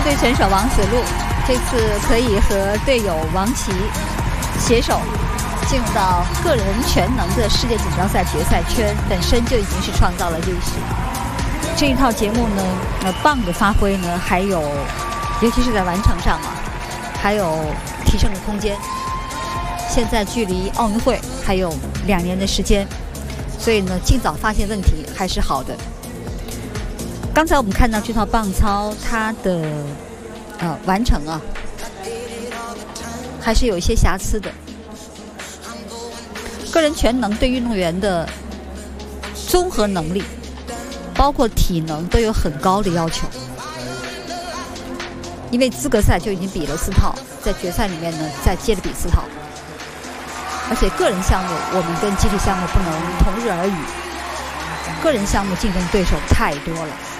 队选手王子路这次可以和队友王琦携手进入到个人全能的世界锦标赛决赛圈，本身就已经是创造了历史。这一套节目呢，棒的发挥呢，还有尤其是在完成上还有提升的空间。现在距离奥运会还有2年的时间，所以呢，尽早发现问题还是好的。刚才我们看到这套棒操，它的完成还是有一些瑕疵的。个人全能对运动员的综合能力，包括体能都有很高的要求。因为资格赛就已经比了4套，在决赛里面呢再接着比4套，而且个人项目我们跟集体项目不能同日而语，个人项目竞争对手太多了。